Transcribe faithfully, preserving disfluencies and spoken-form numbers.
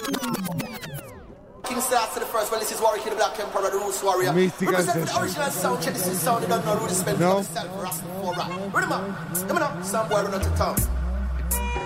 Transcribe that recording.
King starts to the first, well, this is Warwick the Black Emperor, the Roots Warrior. Represent the original sound, check this is sound, you don't know who to spell for yourself, Rasta for rap. Remember, remember, some boy run out of town.